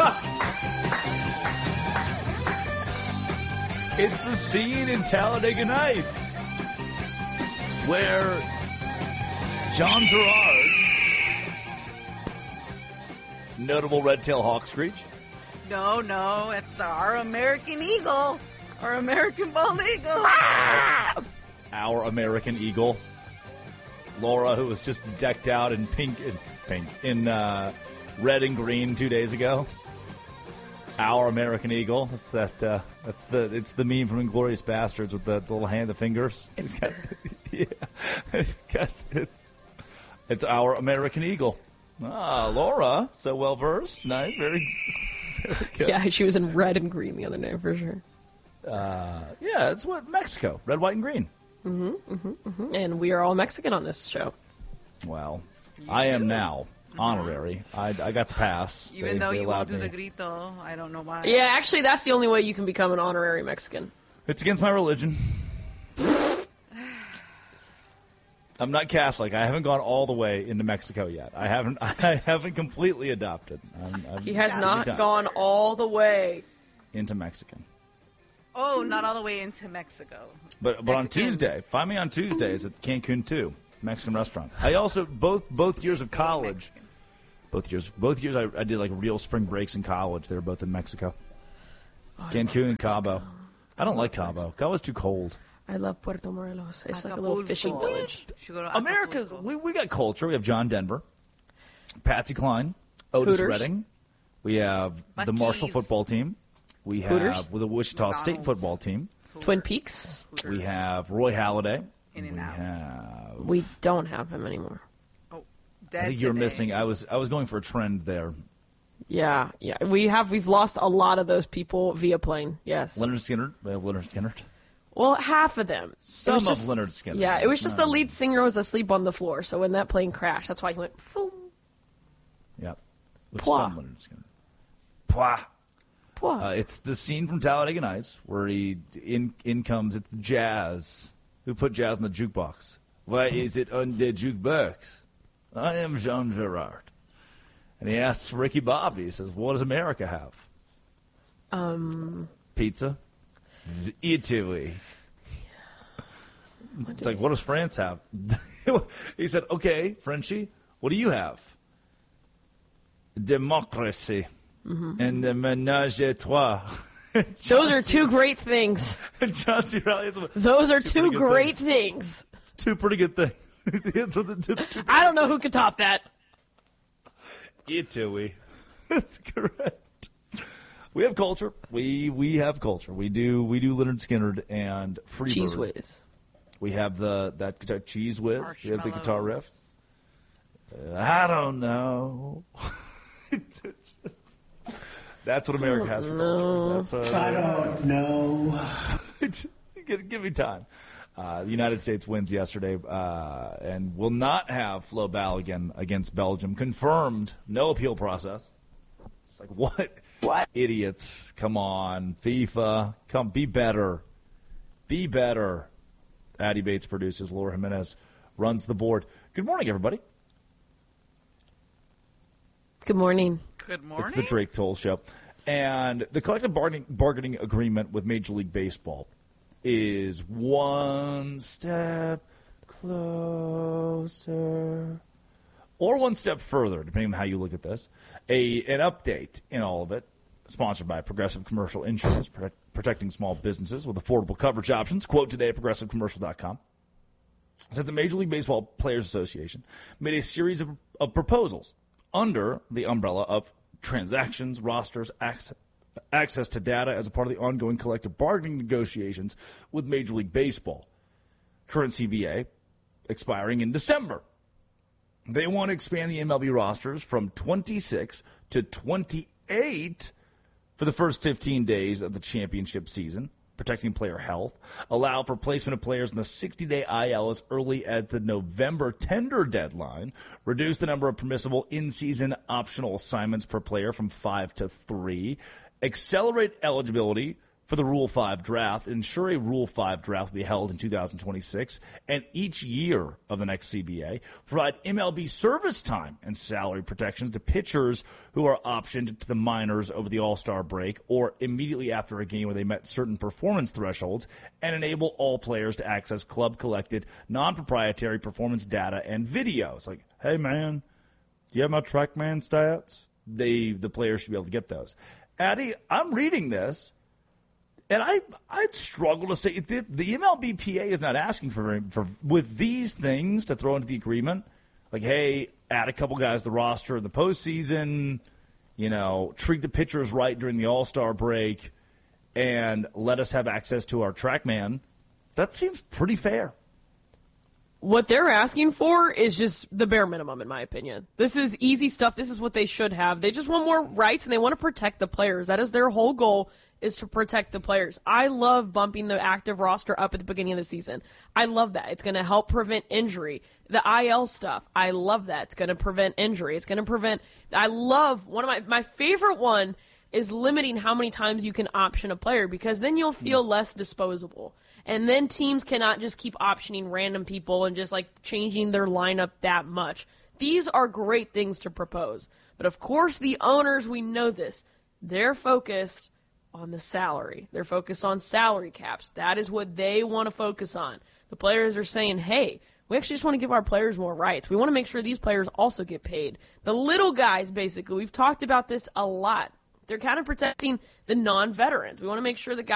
It's the scene in Talladega Nights where John Gerard, notable red-tailed hawk screech. No, it's our American Eagle. Our American bald eagle. Our American Eagle. Laura, who was just decked out in in red and green 2 days ago. Our American Eagle. It's the meme from Inglourious Bastards with the little hand of fingers. It's our American Eagle. Laura, so well versed. Nice, very good. Yeah, she was in red and green the other day for sure. It's what Mexico, red, white, and green. And we are all Mexican on this show. Well, I am now. Honorary. I got the pass. Even though you won't do the grito, I don't know why. Yeah, actually, that's the only way you can become an honorary Mexican. It's against my religion. I'm not Catholic. I haven't gone all the way into Mexico yet. I haven't completely adopted. He has not gone all the way into Mexican. Oh, not all the way into Mexico. But on Tuesday, find me on Tuesdays at Cancun 2, Mexican restaurant. I also both years of college. Both years I did like real spring breaks in college. They were both in Mexico. Cancun and Cabo. I don't like Cabo. Cabo's too cold. I love Puerto Morelos. It's like a little fishing village. America's, we got culture. We have John Denver, Patsy Cline, Otis Hooters. Redding. We have the Marshall football team. We Hooters. have the Wichita State football team. Twin Peaks. We have Roy Halladay. We don't have him anymore. I think you're missing. I was going for a trend there. Yeah. We've lost a lot of those people via plane. Yes. Leonard Skinner. Well, half of them. Some of Leonard Skinner. Yeah, it was just the lead singer was asleep on the floor. So when that plane crashed, that's why he went. Boom. Yep. Pwah. Leonard Skinner. Pwah. Pwah. It's the scene from Talladega Nights where in comes it's Jazz. Who put Jazz in the jukebox? Why is it on the jukebox? I am Jean Gerard. And he asks Ricky Bobby, he says, what does America have? Pizza? Italy. It's like, what does France have? He said, okay, Frenchie, what do you have? Democracy. And the menage a trois. Those are two great things. John C. Reilly. Those are two great things. It's two pretty good things. I don't know who could top that. Italy. That's correct. We have culture. We have culture. We do Leonard Skinner and Freebird. Cheese Whiz. We have that guitar, Cheese Whiz. We have the guitar riff. I don't know. That's what America has for culture. I don't know. Give me time. The United States wins yesterday and will not have Flo Balogun against Belgium. Confirmed. No appeal process. It's like, what? What? Idiots. Come on. FIFA. Come. Be better. Be better. Addy Bates produces. Laura Jimenez runs the board. Good morning, everybody. Good morning. Good morning. It's the Drake Toll Show. And the collective bargaining agreement with Major League Baseball is one step closer or one step further, depending on how you look at this. An update in all of it, sponsored by Progressive Commercial Insurance, protecting small businesses with affordable coverage options. Quote today at progressivecommercial.com. Says the Major League Baseball Players Association made a series of proposals under the umbrella of transactions, rosters, access to data as a part of the ongoing collective bargaining negotiations with Major League Baseball. Current CBA expiring in December. They want to expand the MLB rosters from 26 to 28 for the first 15 days of the championship season, protecting player health, allow for placement of players in the 60-day IL as early as the November tender deadline, reduce the number of permissible in-season optional assignments per player from 5 to 3, accelerate eligibility for the Rule 5 draft. Ensure a Rule 5 draft will be held in 2026 and each year of the next CBA. Provide MLB service time and salary protections to pitchers who are optioned to the minors over the All-Star break or immediately after a game where they met certain performance thresholds, and enable all players to access club-collected, non-proprietary performance data and videos. Like, hey, man, do you have my TrackMan stats? The players should be able to get those. Addy, I'm reading this, and I'd struggle to say the MLBPA is not asking for with these things to throw into the agreement. Like, hey, add a couple guys to the roster in the postseason, treat the pitchers right during the All-Star break, and let us have access to our TrackMan. That seems pretty fair. What they're asking for is just the bare minimum, in my opinion. This is easy stuff. This is what they should have. They just want more rights, and they want to protect the players. That is their whole goal, is to protect the players. I love bumping the active roster up at the beginning of the season. I love that. It's going to help prevent injury. The IL stuff, I love that. It's going to prevent injury. It's going to prevent – I love – one of my favorite one is limiting how many times you can option a player, because then you'll feel less disposable. And then teams cannot just keep optioning random people and just changing their lineup that much. These are great things to propose. But of course the owners, we know this, they're focused on the salary. They're focused on salary caps. That is what they want to focus on. The players are saying, hey, we actually just want to give our players more rights. We want to make sure these players also get paid. The little guys, basically, we've talked about this a lot. They're kind of protecting the non-veterans. We want to make sure the guys